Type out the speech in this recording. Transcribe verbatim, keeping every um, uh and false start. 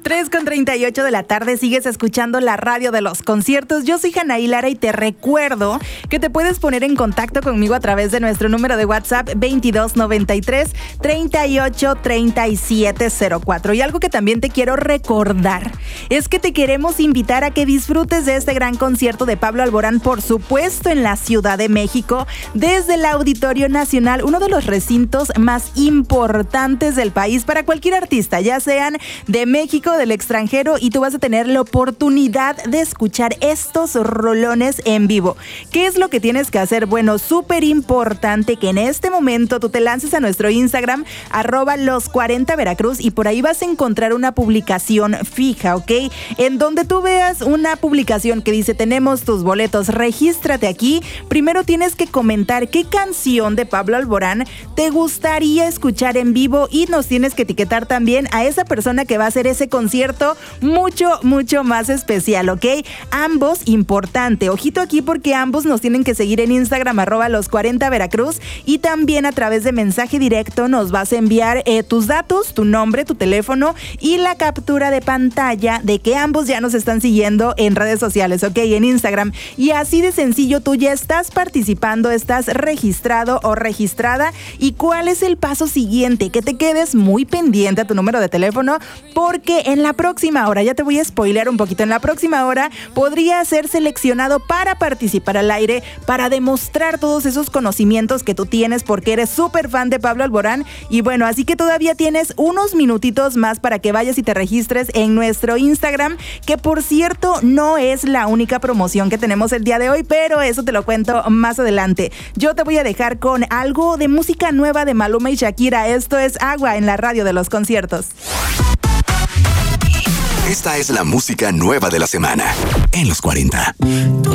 tres con treinta y ocho de la tarde, sigues escuchando la radio de los conciertos. Yo soy Janaí Lara y te recuerdo que te puedes poner en contacto conmigo a través de nuestro número de WhatsApp veintidós noventa y tres, treinta y ocho, treinta y siete cero cuatro. Y algo que también te quiero recordar es que te queremos invitar a que disfrutes de este gran concierto de Pablo Alborán, por supuesto en la Ciudad de México, desde el Auditorio Nacional, uno de los recintos más importantes del país para cualquier artista, ya sean de México, del extranjero, y tú vas a tener la oportunidad de escuchar estos rolones en vivo. ¿Qué es lo que tienes que hacer? Bueno, súper importante que en este momento tú te lances a nuestro Instagram, arroba los cuarenta Veracruz, y por ahí vas a encontrar una publicación fija, ¿ok? En donde tú veas una publicación que dice, tenemos tus boletos, regístrate aquí. Primero tienes que comentar qué canción de Pablo Alborán te gustaría escuchar en vivo, y nos tienes que etiquetar también a esa persona que va a hacer ese concierto mucho, mucho más especial, ¿ok? Ambos, importante, ojito aquí, porque ambos nos tienen que seguir en Instagram, arroba los cuarenta Veracruz, y también a través de mensaje directo nos vas a enviar eh, tus datos, tu nombre, tu teléfono y la captura de pantalla de que ambos ya nos están siguiendo en redes sociales, ¿ok? En Instagram. Y así de sencillo, tú ya estás participando, estás registrado o registrada. ¿Y cuál es el paso siguiente? Que te quedes muy pendiente a tu número de teléfono, porque en la próxima hora, ya te voy a spoilear un poquito, en la próxima hora podría ser seleccionado para participar al aire, para demostrar todos esos conocimientos que tú tienes, porque eres súper fan de Pablo Alborán. Y bueno, así que todavía tienes unos minutitos más para que vayas y te registres en nuestro Instagram, que por cierto no es la única promoción que tenemos el día de hoy, pero eso te lo cuento más adelante. Yo te voy a dejar con algo de música nueva de Maluma y Shakira. Esto es Agua en la radio de los conciertos. Esta es la música nueva de la semana en los cuarenta. Tú